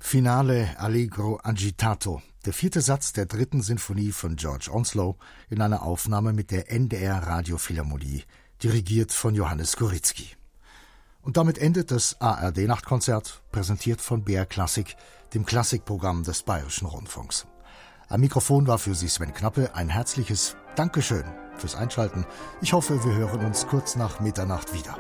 Finale Allegro agitato, der 4. Satz der 3. Sinfonie von George Onslow in einer Aufnahme mit der NDR Radiophilharmonie, dirigiert von Johannes Goritzky. Und damit endet das ARD-Nachtkonzert, präsentiert von BR Klassik, dem Klassikprogramm des Bayerischen Rundfunks. Am Mikrofon war für Sie Sven Knappe. Ein herzliches Dankeschön fürs Einschalten. Ich hoffe, wir hören uns kurz nach Mitternacht wieder.